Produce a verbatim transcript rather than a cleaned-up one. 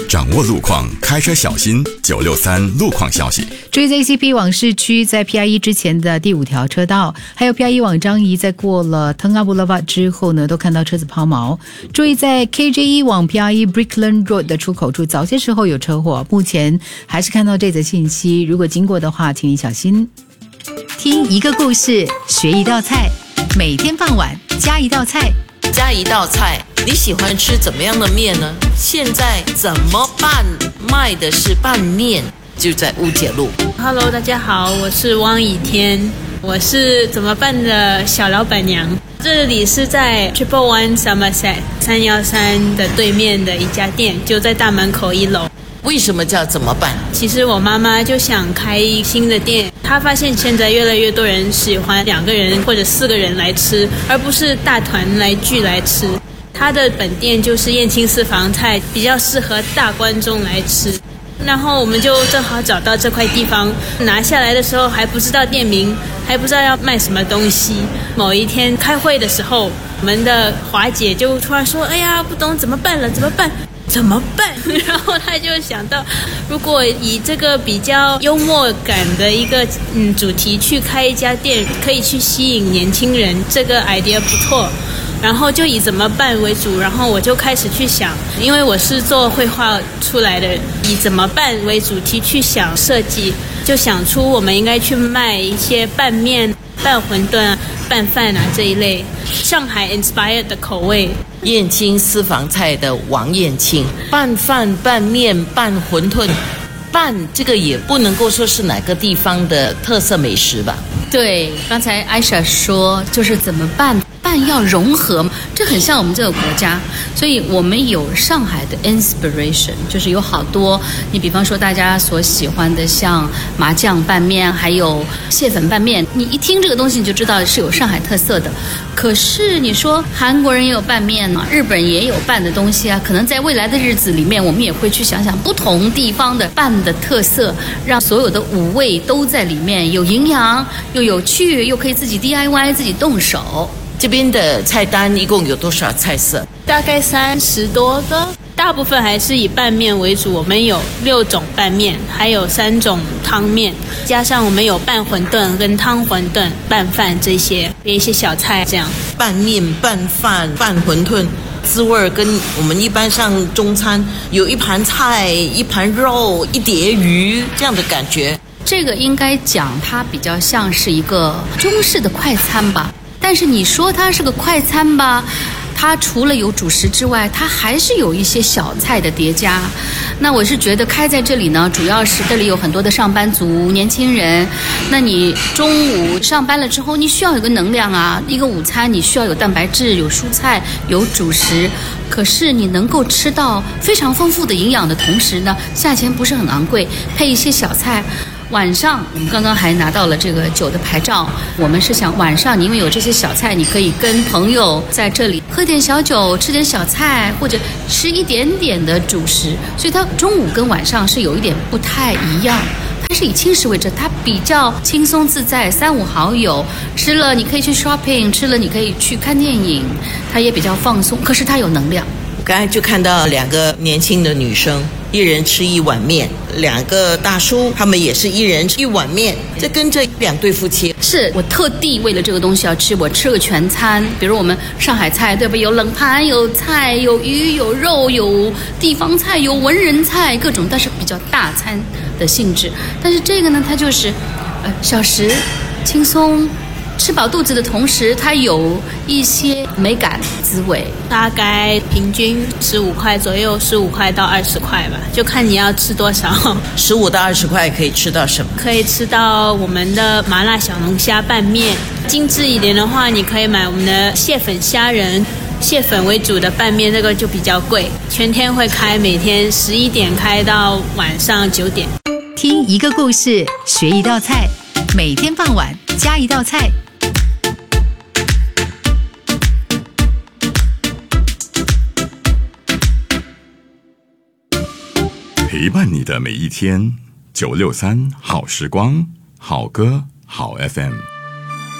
掌握路况，开车小心。九六三路况消息。 注意在 A C P 往市区，在 P I E 之前的第五条车道，还有 P I E 往樟宜，在过了 Tengah Boulevard 之后呢，都看到车子抛锚。注意在 K J E 往 P I E Brickland Road 的出口处，早些时候有车祸，目前还是看到这则信息，如果经过的话，请你小心。听一个故事，学一道菜，每天傍晚加一道菜。 加一道菜，你喜欢吃怎么样的面呢？现在怎么办？卖的是拌面，就在乌节路。 Hello， 大家好，我是汪以天，我是怎么办的小老板娘。这里是在 Triple One Somerset 三一三的对面的一家店，就在大门口一楼。 为什么叫怎么办？ 其实我妈妈就想开新的店，她发现现在越来越多人喜欢两个人或者四个人来吃，而不是大团来聚来吃。她的本店就是燕青私房菜，比较适合大观众来吃。然后我们就正好找到这块地方，拿下来的时候还不知道店名，还不知道要卖什么东西。某一天开会的时候，我们的华姐就突然说：“哎呀，不懂怎么办了，怎么办？”怎么办？然后他就想到，如果以这个比较幽默感的一个嗯主题去开一家店，可以去吸引年轻人，这个 idea 不错。然后就以怎么办为主，然后我就开始去想，因为我是做绘画出来的，以怎么办为主题去想设计，就想出我们应该去卖一些拌面、拌馄饨、拌饭啊这一类上海 inspired 的口味。 燕青私房菜的王燕青，拌饭、拌面、拌馄饨，拌这个也不能够说是哪个地方的特色美食吧？ 对，刚才艾莎说就是怎么办，拌要融合，这很像我们这个国家，所以我们有上海的 inspiration， 就是有好多，你比方说大家所喜欢的像麻酱拌面，还有蟹粉拌面，你一听这个东西你就知道是有上海特色的。可是你说韩国人也有拌面啊，日本也有拌的东西啊，可能在未来的日子里面，我们也会去想想不同地方的拌的特色，让所有的五味都在里面，有营养又有趣，又可以自己 D I Y 自己动手。 这边的菜单一共有多少菜色？ 大概三十多个，大部分还是以拌面为主。我们有六种拌面，还有三种汤面，加上我们有拌馄饨跟汤馄饨、拌饭这些，一些小菜这样。 拌面、拌饭、拌馄饨，滋味跟我们一般上中餐有一盘菜、一盘肉、一碟鱼这样的感觉。 这个应该讲它比较像是一个中式的快餐吧。但是你说它是个快餐吧，它除了有主食之外，它还是有一些小菜的叠加。那我是觉得开在这里呢，主要是这里有很多的上班族、年轻人。那你中午上班了之后，你需要有个能量啊，一个午餐你需要有蛋白质、有蔬菜、有主食。可是你能够吃到非常丰富的营养的同时呢，价钱不是很昂贵，配一些小菜。晚上我们刚刚还拿到了这个酒的牌照，我们是想晚上你因为有这些小菜，你可以跟朋友在这里喝点小酒，吃点小菜，或者吃一点点的主食，所以它中午跟晚上是有一点不太一样。它是以轻食为主，它比较轻松自在，三五好友吃了你可以去 shopping， 吃了你可以去看电影，它也比较放松，可是它有能量。 刚才就看到两个年轻的女生，一人吃一碗面，两个大叔他们也是一人吃一碗面，这跟着两对夫妻。 是我特地为了这个东西要吃，我吃个全餐，比如我们上海菜对吧，有冷盘有菜有鱼有肉有地方菜有文人菜各种，但是比较大餐的性质。但是这个呢，它就是呃小食轻松，吃饱肚子的同时，它有一些美感滋味， 大概平均十五块左右，十五块到二十块吧，就看你要吃多少。 十五到二十块可以吃到什么？ 可以吃到我们的麻辣小龙虾拌面，精致一点的话，你可以买我们的蟹粉虾仁。蟹粉为主的拌面，这个就比较贵，全天会开，每天十一点开到晚上九点。 听一个故事，学一道菜，每天傍晚加一道菜。 陪伴你的每一天，九六三好时光，好歌好 F M。